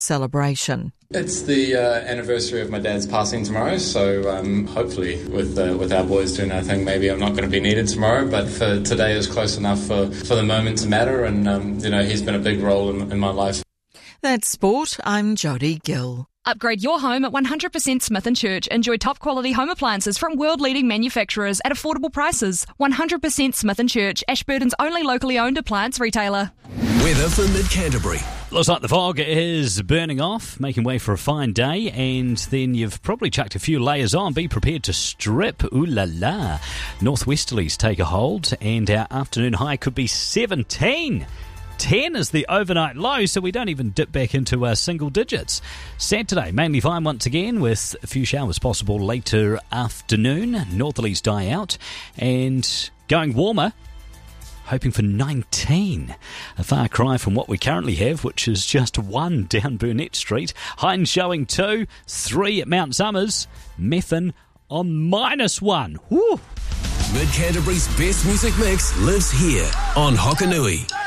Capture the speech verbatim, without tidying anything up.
celebration. It's the uh, anniversary of my dad's passing tomorrow, so um, hopefully with uh, with our boys doing our thing, maybe I'm not going to be needed tomorrow, but for today is close enough for, for the moment to matter, and um, you know, he's been a big role in, in my life. That's sport. I'm Jodie Gill. Upgrade your home at one hundred percent Smith and Church. Enjoy top-quality home appliances from world-leading manufacturers at affordable prices. one hundred percent Smith and Church, Ashburton's only locally owned appliance retailer. Weather for Mid-Canterbury. Looks like the fog is burning off, making way for a fine day, and then you've probably chucked a few layers on. Be prepared to strip. Ooh la la. Northwesterlies take a hold, and our afternoon high could be seventeen. ten is the overnight low, so we don't even dip back into uh, single digits. Saturday, mainly fine once again, with a few showers possible later afternoon. Northerlies die out, and going warmer, hoping for nineteen. A far cry from what we currently have, which is just one down Burnett Street. Hines showing two, three at Mount Somers, Methven on minus one. Woo! Mid-Canterbury's best music mix lives here on Hokanui.